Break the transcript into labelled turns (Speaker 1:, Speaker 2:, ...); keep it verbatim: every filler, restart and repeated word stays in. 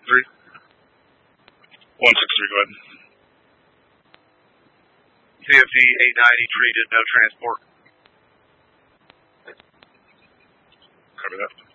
Speaker 1: three? one six three, go ahead.
Speaker 2: C F E eight ninety treated, no transport.
Speaker 1: Copy that.